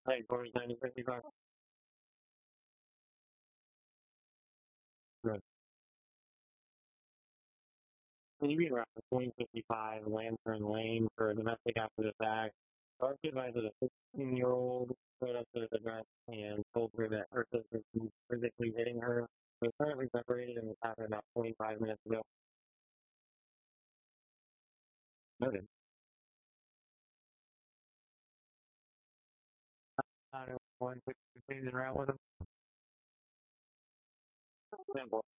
Hey, 40, 90, 55. Good. Can you be around 2055 Lantern Lane for a domestic after the fact? Our advisor, a 16-year-old, showed up to the address and told her that her sister was physically hitting her. They're currently separated and was happened about 25 minutes ago. Noted. I don't know, one quick around with him. Simple.